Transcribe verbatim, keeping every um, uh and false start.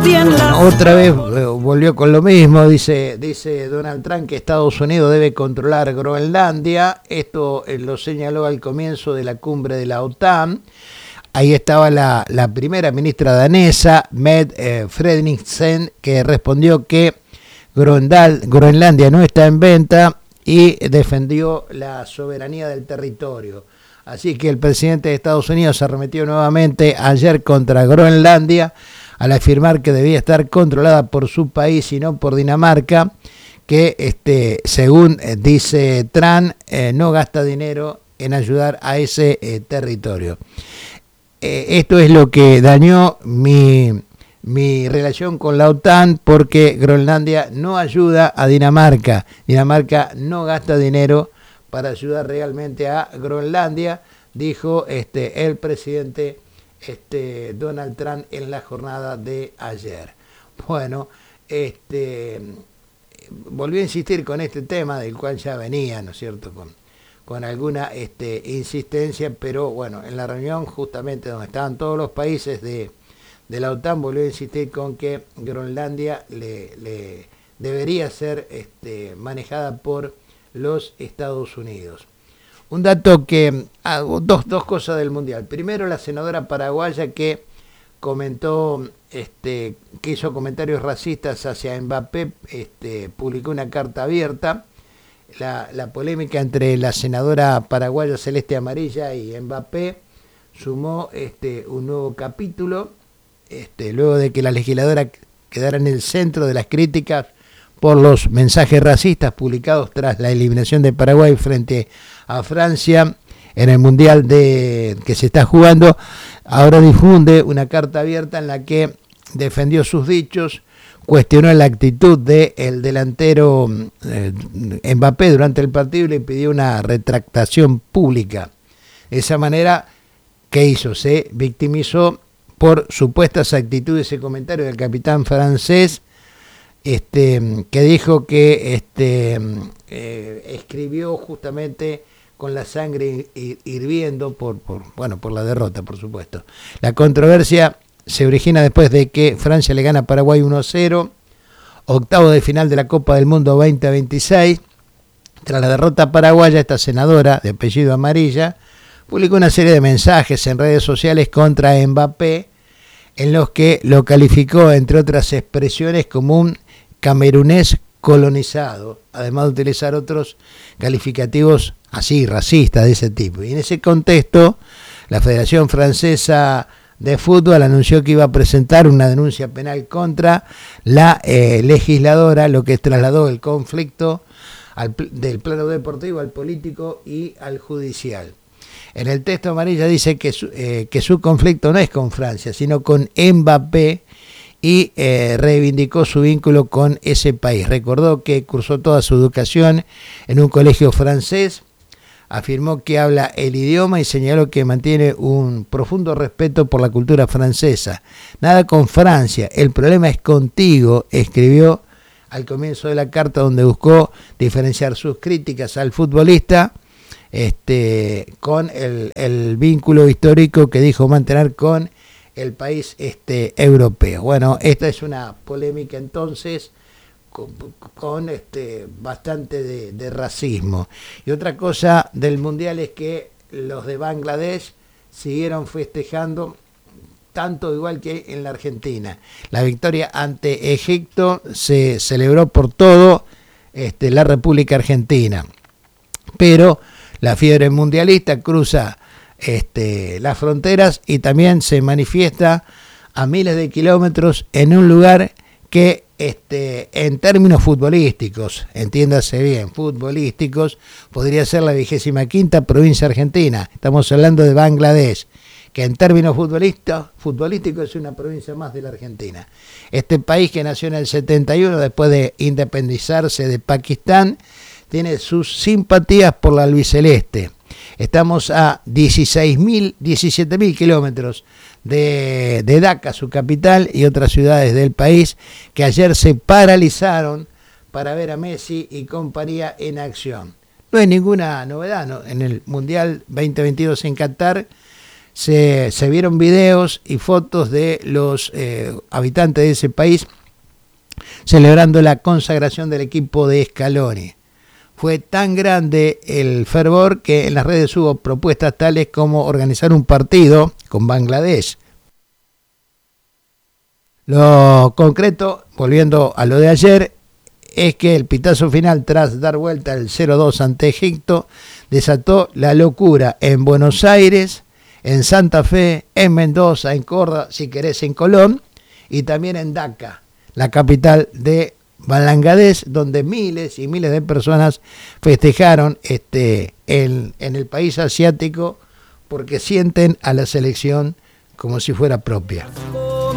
Bueno, otra vez eh, volvió con lo mismo, dice, dice Donald Trump que Estados Unidos debe controlar Groenlandia. Esto eh, lo señaló al comienzo de la cumbre de la OTAN. Ahí estaba la, la primera ministra danesa, Mette eh, Frederiksen, que respondió que Groendal, Groenlandia no está en venta y defendió la soberanía del territorio. Así que el presidente de Estados Unidos se arremetió nuevamente ayer contra Groenlandia al afirmar que debía estar controlada por su país y no por Dinamarca, que este, según dice Trump, eh, no gasta dinero en ayudar a ese eh, territorio. Eh, esto es lo que dañó mi, mi relación con la OTAN, porque Groenlandia no ayuda a Dinamarca. Dinamarca no gasta dinero para ayudar realmente a Groenlandia, dijo este, el presidente este, Donald Trump en la jornada de ayer. Bueno, este, volvió a insistir con este tema del cual ya venía, ¿no es cierto?, con, con alguna este, insistencia, pero bueno, en la reunión justamente donde estaban todos los países de, de la OTAN, volvió a insistir con que Groenlandia le, le debería ser este, manejada por los Estados Unidos. Un dato que, ah, dos, dos cosas del Mundial. Primero, la senadora paraguaya que comentó, este, que hizo comentarios racistas hacia Mbappé, este, publicó una carta abierta. La, la polémica entre la senadora paraguaya Celeste Amarilla y Mbappé sumó este, un nuevo capítulo, este, luego de que la legisladora quedara en el centro de las críticas por los mensajes racistas publicados tras la eliminación de Paraguay frente a Francia en el Mundial de, que se está jugando. Ahora difunde una carta abierta en la que defendió sus dichos, cuestionó la actitud del delantero eh, Mbappé durante el partido y le pidió una retractación pública. De esa manera, ¿qué hizo? Se victimizó por supuestas actitudes y comentarios del capitán francés, Este, que dijo que este, eh, escribió justamente con la sangre hirviendo por, por, bueno, por la derrota, por supuesto. La controversia se origina después de que Francia le gana a Paraguay uno a cero, octavo de final de la Copa del Mundo veinte veintiséis. Tras la derrota paraguaya, esta senadora de apellido Amarilla publicó una serie de mensajes en redes sociales contra Mbappé, en los que lo calificó, entre otras expresiones, como un camerunés colonizado, además de utilizar otros calificativos así, racistas de ese tipo. Y en ese contexto, la Federación Francesa de Fútbol anunció que iba a presentar una denuncia penal contra la eh, legisladora, lo que trasladó el conflicto al, del plano deportivo al político y al judicial. En el texto Amarilla dice que su, eh, que su conflicto no es con Francia, sino con Mbappé, y eh, reivindicó su vínculo con ese país. Recordó que cursó toda su educación en un colegio francés, afirmó que habla el idioma y señaló que mantiene un profundo respeto por la cultura francesa. Nada con Francia, el problema es contigo, escribió al comienzo de la carta, donde buscó diferenciar sus críticas al futbolista este, con el, el vínculo histórico que dijo mantener con el país este, europeo. Bueno, esta es una polémica entonces con, con este, bastante de, de racismo. Y otra cosa del Mundial es que los de Bangladesh siguieron festejando, tanto igual que en la Argentina. La victoria ante Egipto se celebró por todo este, la República Argentina, pero la fiebre mundialista cruza Este, las fronteras y también se manifiesta a miles de kilómetros en un lugar que este, en términos futbolísticos, entiéndase bien, futbolísticos, podría ser la vigésima quinta provincia argentina. Estamos hablando de Bangladesh, que en términos futbolísticos es una provincia más de la Argentina. Este país, que nació en el setenta y uno después de independizarse de Pakistán, tiene sus simpatías por la albiceleste. Estamos a dieciséis mil, diecisiete mil kilómetros de, de Dhaka, su capital, y otras ciudades del país que ayer se paralizaron para ver a Messi y compañía en acción. No hay ninguna novedad, ¿no? En el Mundial veinte veintidós en Qatar se, se vieron videos y fotos de los eh, habitantes de ese país celebrando la consagración del equipo de Scaloni. Fue tan grande el fervor que en las redes hubo propuestas tales como organizar un partido con Bangladesh. Lo concreto, volviendo a lo de ayer, es que el pitazo final tras dar vuelta el cero dos ante Egipto desató la locura en Buenos Aires, en Santa Fe, en Mendoza, en Córdoba, si querés en Colón, y también en Dhaka, la capital de Bangladesh, donde miles y miles de personas festejaron este, en, en el país asiático porque sienten a la selección como si fuera propia.